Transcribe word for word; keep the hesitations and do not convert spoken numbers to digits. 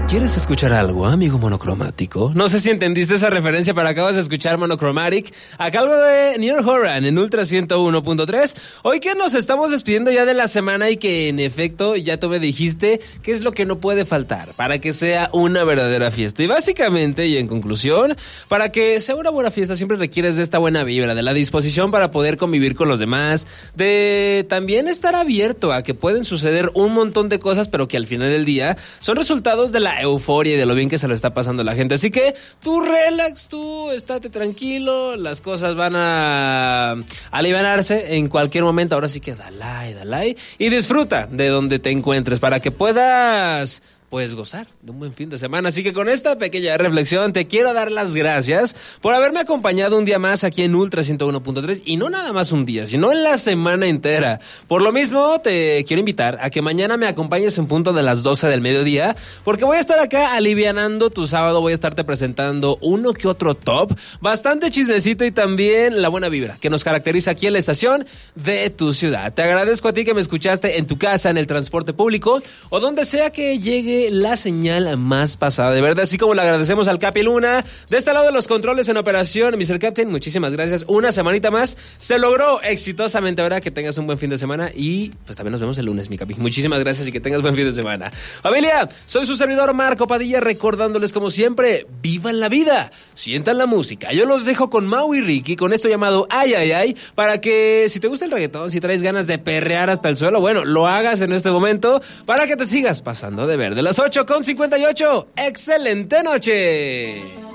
¿Quieres escuchar algo, amigo monocromático? No sé si entendiste esa referencia, pero acabas de escuchar Monochromatic a cargo de Neil Horan en Ultra ciento uno punto tres. Hoy que nos estamos despidiendo ya de la semana y que en efecto ya tú me dijiste qué es lo que no puede faltar para que sea una verdadera fiesta. Y básicamente y en conclusión, para que sea una buena fiesta siempre requieres de esta buena vibra, de la disposición para poder convivir con los demás, de también estar abierto a que pueden suceder un montón de cosas, pero que al final del día son resultados de la euforia y de lo bien que se lo está pasando a la gente. Así que tú relax, tú estate tranquilo, las cosas van a alivianarse en cualquier momento. Ahora sí que dale, dale y disfruta de donde te encuentres para que puedas pues gozar de un buen fin de semana. Así que con esta pequeña reflexión te quiero dar las gracias por haberme acompañado un día más aquí en Ultra ciento uno punto tres, y no nada más un día, sino en la semana entera. Por lo mismo te quiero invitar a que mañana me acompañes en punto de las doce del mediodía, porque voy a estar acá alivianando tu sábado. Voy a estarte presentando uno que otro top, bastante chismecito y también la buena vibra que nos caracteriza aquí en la estación de tu ciudad. Te agradezco a ti que me escuchaste en tu casa, en el transporte público o donde sea que llegue la señal más pasada, de verdad, así como le agradecemos al Capi Luna de este lado de los controles en operación. mister Captain, muchísimas gracias, una semanita más se logró exitosamente. Ahora que tengas un buen fin de semana y pues también nos vemos el lunes, mi Capi. Muchísimas gracias y que tengas buen fin de semana. Familia, soy su servidor Marco Padilla, recordándoles como siempre, vivan la vida, sientan la música. Yo los dejo con Mau y Ricky, con esto llamado Ay Ay Ay, para que si te gusta el reggaetón, si traes ganas de perrear hasta el suelo, bueno, lo hagas en este momento para que te sigas pasando de verde. Las ocho con cincuenta y ocho. ¡Excelente noche!